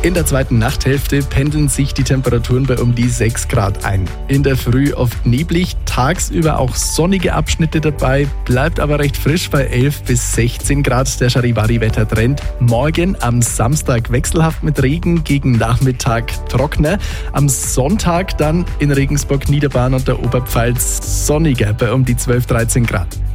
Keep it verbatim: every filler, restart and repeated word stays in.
In der zweiten Nachthälfte pendeln sich die Temperaturen bei um die sechs Grad ein. In der Früh oft neblig, tagsüber auch sonnige Abschnitte dabei, bleibt aber recht frisch bei elf bis sechzehn Grad. Der Charivari-Wettertrend. Morgen am Samstag wechselhaft mit Regen, gegen Nachmittag trockener. Am Sonntag dann in Regensburg, Niederbayern und der Oberpfalz sonniger bei um die zwölf, dreizehn Grad.